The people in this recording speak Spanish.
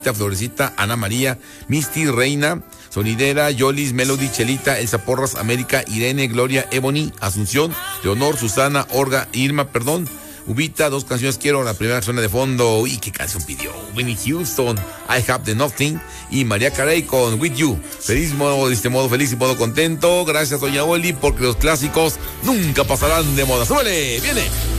Florecita, Ana María, Misty, Reina, Sonidera, Yolis, Melody, Chelita, Elsa Porras, América, Irene, Gloria, Ebony, Asunción, Leonor, Susana, Olga, Irma, Ubita, 2 canciones quiero, la primera suena de fondo. Uy, qué canción pidió Winnie Houston, I Have the Nothing, y María Carey con With You. Feliz modo, de este modo feliz y modo contento. Gracias, doña Oli, porque los clásicos nunca pasarán de moda. ¡Súbele! ¡Viene!